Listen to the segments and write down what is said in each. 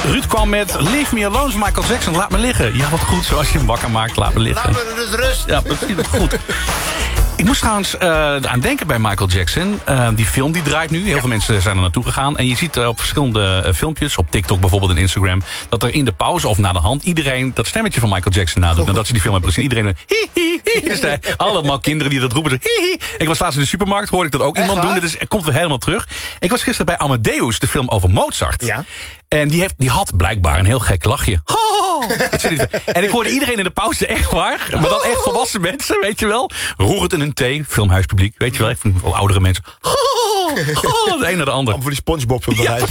Ruud kwam met Leave Me Alone van Michael Jackson. Laat me liggen. Ja, wat goed, zoals je hem wakker maakt, laat me liggen. Laat me dus rust. Ja, precies, goed. Ik moest trouwens aan denken bij Michael Jackson. Die film die draait nu. Heel veel mensen zijn er naartoe gegaan. En je ziet op verschillende filmpjes, op TikTok bijvoorbeeld en Instagram, dat er in de pauze of na de hand iedereen dat stemmetje van Michael Jackson nadoet. Nadat ze die film hebben gezien. Iedereen dus allemaal kinderen die dat roepen. Ik was laatst in de supermarkt, hoorde ik dat ook iemand doen. Dus komt weer helemaal terug. Ik was gisteren bij Amadeus, de film over Mozart. Ja. En die had blijkbaar een heel gek lachje. En ik hoorde iedereen in de pauze, echt waar. Maar dan echt volwassen mensen, weet je wel. Roerend in een thee, filmhuispubliek, weet je wel. Ik vind wel oudere mensen. De een naar de ander. Voor die SpongeBob van de ja.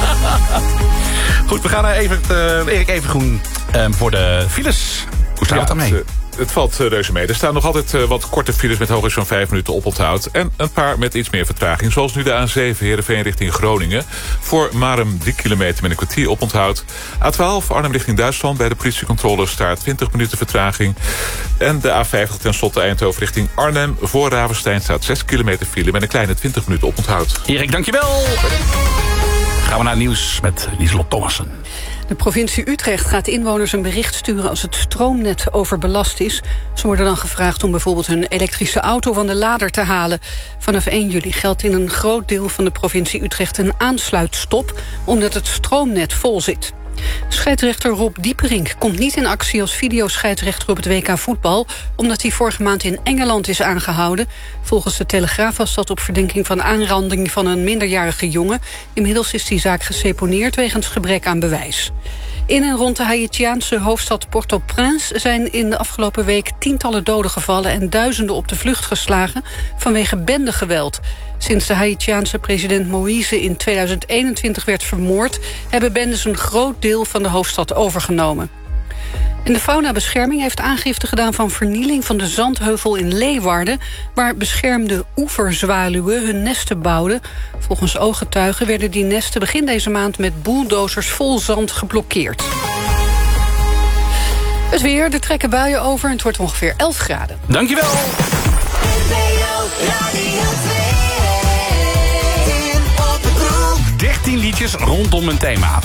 Goed, we gaan Erik Evengroen voor de files. Hoe staat het daarmee? Het valt reuze mee. Er staan nog altijd wat korte files met hooguit zo'n 5 minuten oponthoud. En een paar met iets meer vertraging. Zoals nu de A7 Heerenveen richting Groningen. Voor Marum 3 kilometer met een kwartier oponthoud. A12 Arnhem richting Duitsland. Bij de politiecontrole staat 20 minuten vertraging. En de A50 ten slotte Eindhoven richting Arnhem. Voor Ravenstein staat 6 kilometer file met een kleine 20 minuten oponthoud. Erik, dankjewel. Gaan we naar het nieuws met Lieselot Thomassen. De provincie Utrecht gaat inwoners een bericht sturen als het stroomnet overbelast is. Ze worden dan gevraagd om bijvoorbeeld hun elektrische auto van de lader te halen. Vanaf 1 juli geldt in een groot deel van de provincie Utrecht een aansluitstop, omdat het stroomnet vol zit. Scheidsrechter Rob Dieperink komt niet in actie als videoscheidsrechter op het WK voetbal, omdat hij vorige maand in Engeland is aangehouden. Volgens de Telegraaf was dat op verdenking van aanranding van een minderjarige jongen. Inmiddels is die zaak geseponeerd wegens gebrek aan bewijs. In en rond de Haïtiaanse hoofdstad Port-au-Prince zijn in de afgelopen week tientallen doden gevallen en duizenden op de vlucht geslagen vanwege bendegeweld. Sinds de Haïtiaanse president Moïse in 2021 werd vermoord, hebben bendes een groot deel van de hoofdstad overgenomen. En de faunabescherming heeft aangifte gedaan van vernieling van de zandheuvel in Leeuwarden, waar beschermde oeverzwaluwen hun nesten bouwden. Volgens ooggetuigen werden die nesten begin deze maand met bulldozers vol zand geblokkeerd. Het weer, er trekken buien over en het wordt ongeveer 11 graden. Dankjewel. 13 liedjes rondom een thema.